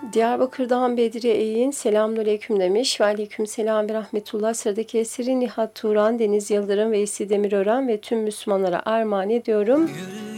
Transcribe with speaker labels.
Speaker 1: Diyarbakır'dan Bedriye Eyin selamünaleyküm demiş. Ve aleyküm selam ve rahmetullah. Sıradaki eseri Nihat Turan, Deniz Yıldırım, Veysi Demirören ve tüm Müslümanlara armağan ediyorum.